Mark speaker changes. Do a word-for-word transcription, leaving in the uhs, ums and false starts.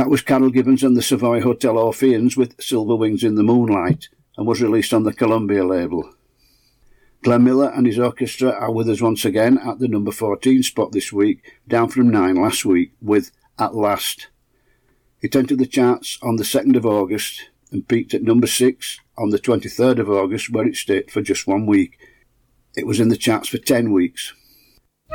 Speaker 1: That was Carol Gibbons and the Savoy Hotel Orpheans with Silver Wings in the Moonlight, and was released on the Columbia label. Glenn Miller and his orchestra are with us once again at the number fourteen spot this week, down from nine last week, with At Last. It entered the charts on the second of August and peaked at number six on the twenty-third of August, where it stayed for just one week. It was in the charts for ten weeks.